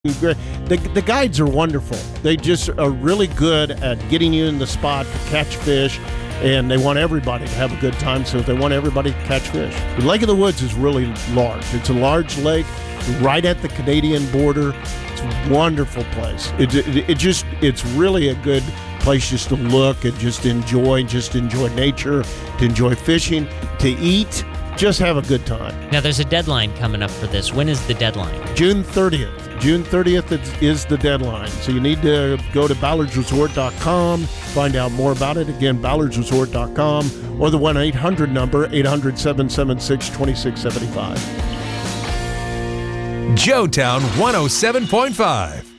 The guides are wonderful. They just are really good at getting you in the spot to catch fish, and they want everybody to have a good time, so they want everybody to catch fish. The Lake of the Woods is really large. It's a large lake right at the Canadian border. It's a wonderful place. It's really a good place just to look and just enjoy nature, to enjoy fishing, to eat. Just have a good time. Now, there's a deadline coming up for this. When is the deadline? June 30th. June 30th is the deadline. So you need to go to ballardsresort.com, find out more about it. Again, ballardsresort.com, or the 1-800 number, 800-776-2675. Joetown 107.5.